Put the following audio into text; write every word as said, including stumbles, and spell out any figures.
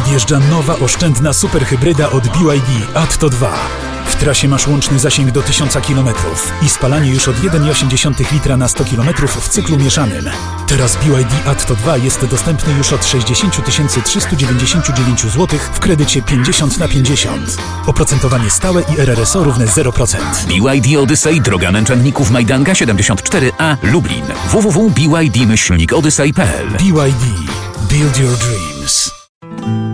Nadjeżdża nowa, oszczędna superhybryda od B Y D Atto dwa. W trasie masz łączny zasięg do tysiąc kilometrów i spalanie już od jeden przecinek osiem litra na sto kilometrów w cyklu mieszanym. Teraz B Y D Atto dwa jest dostępny już od sześćdziesiąt tysięcy trzysta dziewięćdziesiąt dziewięć złotych w kredycie pięćdziesiąt na pięćdziesiąt. Oprocentowanie stałe i R R S O równe zero procent. B Y D Odyssey, droga Męczenników Majdanka siedemdziesiąt cztery A, Lublin. w w w kropka b y d myślnik odyssey kropka p l. B Y D. Build your dreams.